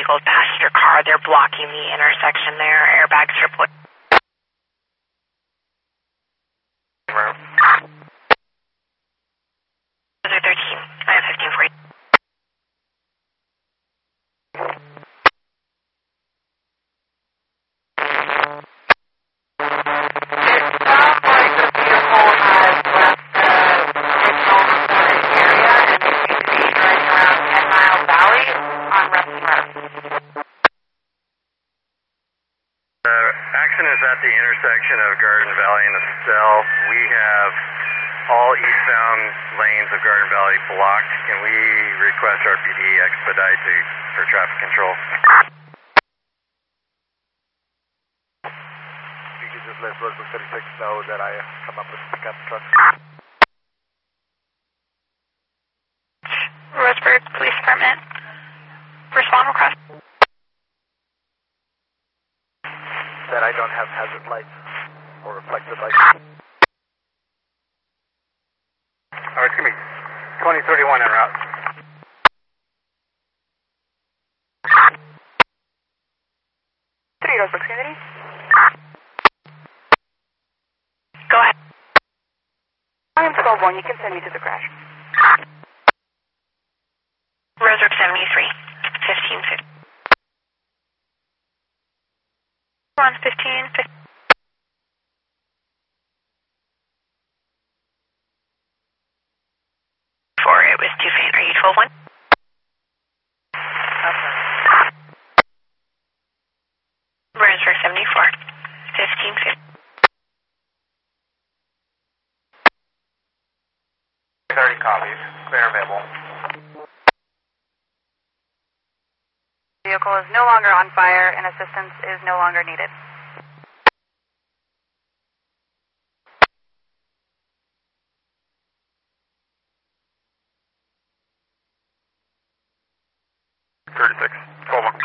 vehicle, passenger car. They're blocking the intersection there. Airbags are put. Those are 13. I have 15 for you. Action is at the intersection of Garden Valley and Estelle. We have all eastbound lanes of Garden Valley blocked. Can we request RPD expedite for traffic control? You can just let Rosebrook 36 know that I come up with the pickup truck. Roseburg Police Department. Respond request. That I don't have hazard lights or reflective lights. Excuse me. 2031 en route. Roseburg City. Go ahead. I am 12-1. You can send me to the crash. Roseburg 73. 1550. On 1550. It was too faint. Are you 12-1? Roseburg 74. 1550. 30 copies. Clear available. Vehicle is no longer on fire and assistance is no longer needed. $36. 12-1.